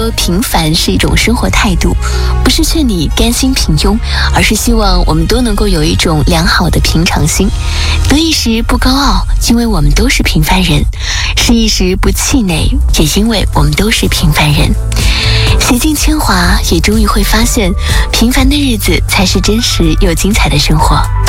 说平凡是一种生活态度，不是劝你甘心平庸，而是希望我们都能够有一种良好的平常心。得意时不高傲，因为我们都是平凡人；失意时不气馁，也因为我们都是平凡人。洗尽铅华，也终于会发现，平凡的日子才是真实又精彩的生活。